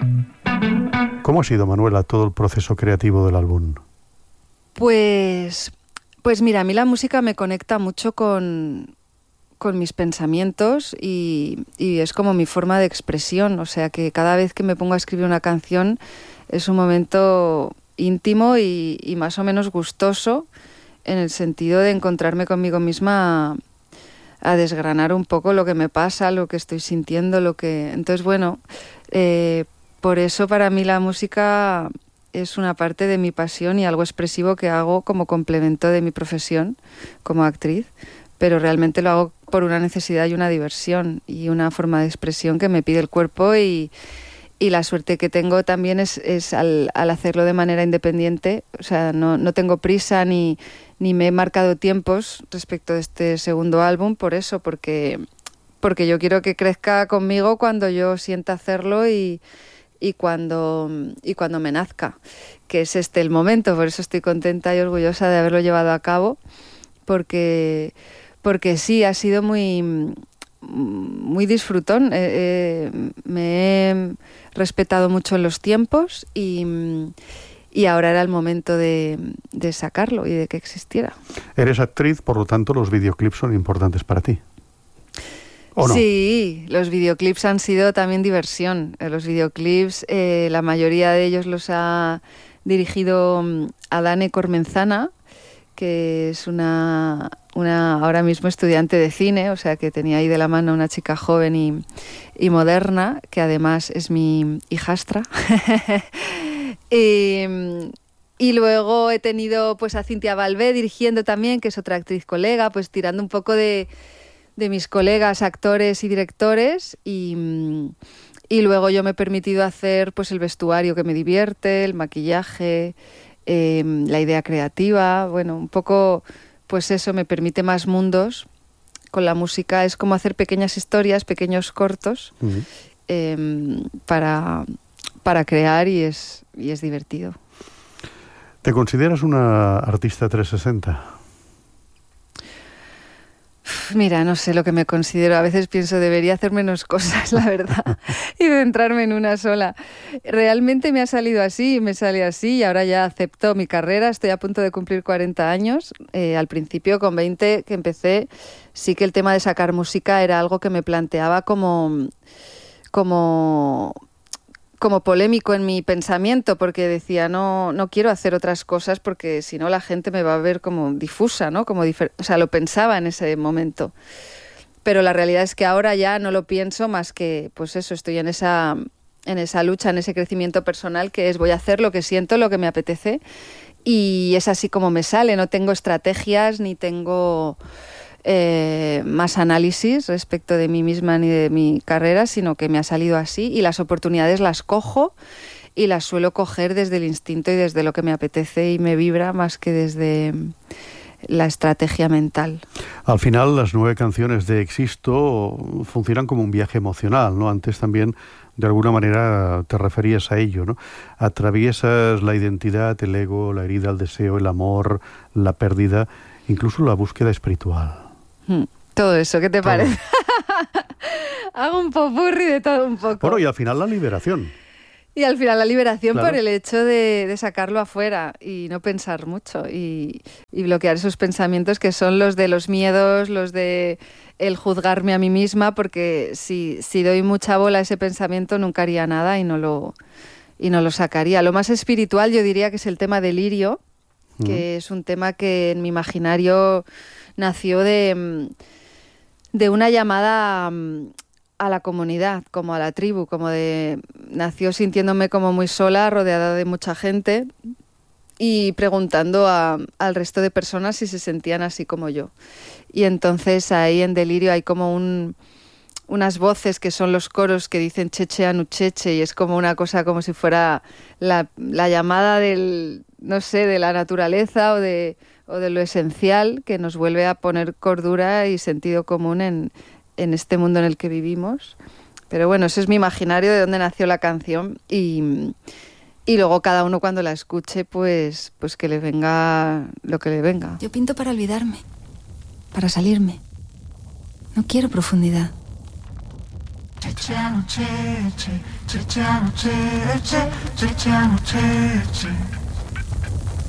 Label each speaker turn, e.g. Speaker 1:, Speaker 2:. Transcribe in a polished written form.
Speaker 1: ¿Cómo ha sido, Manuela, todo el proceso creativo del álbum?
Speaker 2: Pues mira, a mí la música me conecta mucho con mis pensamientos y es como mi forma de expresión. O sea que cada vez que me pongo a escribir una canción es un momento íntimo y más o menos gustoso, en el sentido de encontrarme conmigo misma a desgranar un poco lo que me pasa, lo que estoy sintiendo, Entonces, bueno, por eso para mí la música es una parte de mi pasión y algo expresivo que hago como complemento de mi profesión como actriz, pero realmente lo hago por una necesidad y una diversión y una forma de expresión que me pide el cuerpo y la suerte que tengo también es al hacerlo de manera independiente. O sea, no tengo prisa ni me he marcado tiempos respecto de este segundo álbum por eso, porque yo quiero que crezca conmigo cuando yo sienta hacerlo y cuando me nazca, que es este el momento. Por eso estoy contenta y orgullosa de haberlo llevado a cabo, porque sí, ha sido muy disfrutón. Me he respetado mucho en los tiempos y ahora era el momento de sacarlo y de que existiera.
Speaker 1: Eres actriz, por lo tanto los videoclips son importantes para ti. ¿O no?
Speaker 2: Sí, los videoclips han sido también diversión. Los videoclips, la mayoría de ellos los ha dirigido Adane Cormenzana, que es una ahora mismo estudiante de cine, o sea que tenía ahí de la mano una chica joven y moderna, que además es mi hijastra. Y luego he tenido pues a Cintia Valvé dirigiendo también, que es otra actriz colega, pues tirando un poco de mis colegas actores y directores, y luego yo me he permitido hacer pues el vestuario que me divierte, el maquillaje, la idea creativa, bueno, un poco pues eso me permite más mundos. Con la música es como hacer pequeñas historias, pequeños cortos, para crear y es divertido.
Speaker 1: ¿Te consideras una artista 360?
Speaker 2: Mira, no sé lo que me considero. A veces pienso, debería hacer menos cosas, la verdad, y centrarme en una sola. Realmente me ha salido así, me sale así, y ahora ya acepto mi carrera. Estoy a punto de cumplir 40 años. Al principio, con 20 que empecé, sí que el tema de sacar música era algo que me planteaba como polémico en mi pensamiento, porque decía, no quiero hacer otras cosas porque si no la gente me va a ver como difusa, ¿no? O sea, lo pensaba en ese momento. Pero la realidad es que ahora ya no lo pienso más que, pues eso, estoy en esa lucha, en ese crecimiento personal que es voy a hacer lo que siento, lo que me apetece, y es así como me sale. No tengo estrategias ni tengo más análisis respecto de mí misma ni de mi carrera, sino que me ha salido así y las oportunidades las cojo y las suelo coger desde el instinto y desde lo que me apetece y me vibra más que desde la estrategia mental.
Speaker 1: Al final las 9 canciones de Existo funcionan como un viaje emocional, ¿no? Antes también de alguna manera te referías a ello, ¿no? Atraviesas la identidad, el ego, la herida, el deseo, el amor, la pérdida, incluso la búsqueda espiritual.
Speaker 2: Todo eso, ¿qué te parece? Hago un popurrí de todo un poco.
Speaker 1: Bueno, y al final la liberación.
Speaker 2: Y al final la liberación, claro, por el hecho de sacarlo afuera y no pensar mucho y bloquear esos pensamientos que son los de los miedos, los de el juzgarme a mí misma, porque si doy mucha bola a ese pensamiento nunca haría nada y no lo sacaría. Lo más espiritual yo diría que es el tema del lirio, que es un tema que en mi imaginario nació de una llamada a la comunidad, como a la tribu, nació sintiéndome como muy sola, rodeada de mucha gente y preguntando al resto de personas si se sentían así como yo. Y entonces ahí en Delirio hay como unas voces que son los coros que dicen cheche anucheche, y es como una cosa como si fuera la llamada del, no sé, de la naturaleza o de lo esencial, que nos vuelve a poner cordura y sentido común en este mundo en el que vivimos. Pero bueno, ese es mi imaginario de dónde nació la canción y luego cada uno cuando la escuche pues que le venga lo que le venga.
Speaker 3: Yo pinto para olvidarme, para salirme. No quiero profundidad. Cecciano, cece, cecciano, cece, cecciano, cece.